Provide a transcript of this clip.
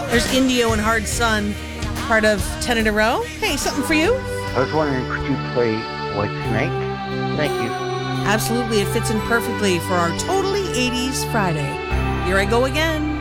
There's Indio and Hard Sun, part of 10 in a row. Hey, something for you? I was wondering, could you play White Snake? Thank you. Absolutely, it fits in perfectly for our Totally 80s Friday. Here I go again.